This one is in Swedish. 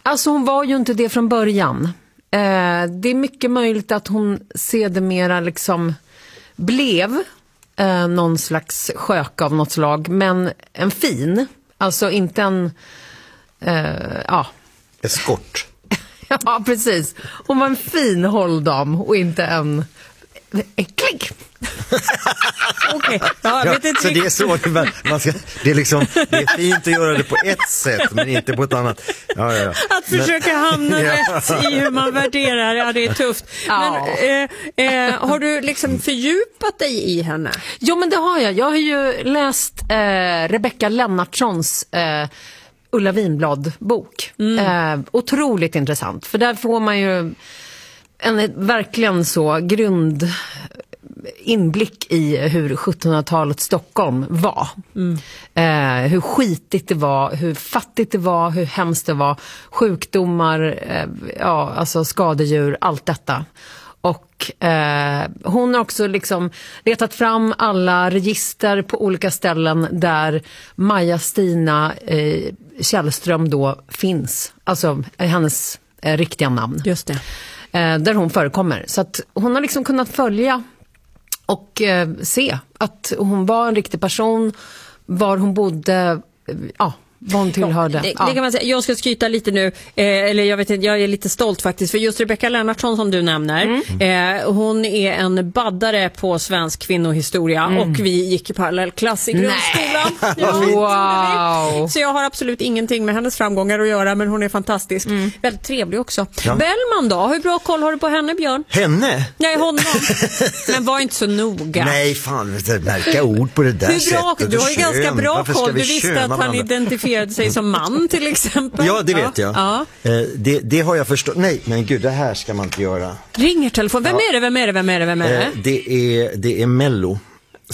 Alltså hon var ju inte det från början. Det är mycket möjligt att hon sedermera liksom blev någon slags sköka av något slag, men en fin, alltså inte en eskort. Ja, precis. Hon var en fin hålldam och inte en äcklig. Okej. Ja, Så det är så man ska, det är fint att göra det på ett sätt men inte på ett annat. Ja. Att försöka hamna rätt i hur man värderar, det är tufft. Ja. Men har du liksom fördjupat dig i henne? Jo, men det har jag. Jag har ju läst Rebecka Lennartssons Ulla Vinblad-bok. Otroligt intressant. För där får man ju en verkligen så inblick i hur 1700-talets Stockholm var. Hur skitigt det var, hur fattigt det var, hur hemskt det var. Sjukdomar, alltså skadedjur, allt detta. Och hon har också liksom letat fram alla register på olika ställen där Maja-Stina Källström då finns. Alltså hennes riktiga namn. Just det. Där hon förekommer. Så att hon har liksom kunnat följa och se att hon var en riktig person, var hon bodde, vad hon tillhörde. Det kan man säga. Jag ska skryta lite nu, eller jag vet inte, jag är lite stolt faktiskt, för just Rebecka Lennartsson som du nämner, hon är en baddare på svensk kvinnohistoria och vi gick i parallellklass i grundskolan. Wow. Så jag har absolut ingenting med hennes framgångar att göra, men hon är fantastisk. Väldigt trevlig också. Ja. Bellman då? Hur bra koll har du på henne, Björn? Henne? Nej, honom. Men var inte så noga. Nej, fan, märka ord på det där Hur bra? sättet. Du har ju ganska bra Varför ska koll. vi Du visste köna att han varandra? identifierade sig som man till exempel. Ja, det vet jag. Ja. Det har jag förstått. Nej, men gud, det här ska man inte göra. Ringer telefon. Vem är det? Det är Mello.